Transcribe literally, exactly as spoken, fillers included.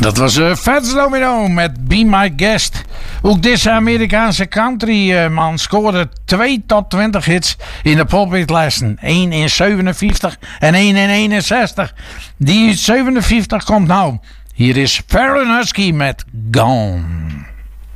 Dat was uh, Fats Domino met Be My Guest. Ook deze Amerikaanse country uh, man scoorde twee tot twintig hits in de pulpitlijsten. één in zevenenvijftig en één in eenenzestig. Die zevenenvijftig komt nou. Hier is Farron Husky met Gone.